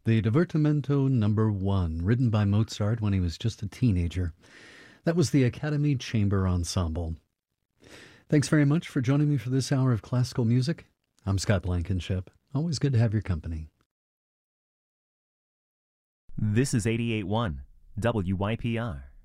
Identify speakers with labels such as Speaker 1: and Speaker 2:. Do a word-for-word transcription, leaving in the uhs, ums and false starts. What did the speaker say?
Speaker 1: The Divertimento Number One, written by Mozart when he was just a teenager. That was the Academy Chamber Ensemble. Thanks very much for joining me for this hour of classical music. I'm Scott Blankenship. Always good to have your company.
Speaker 2: This is eighty-eight point one W Y P R.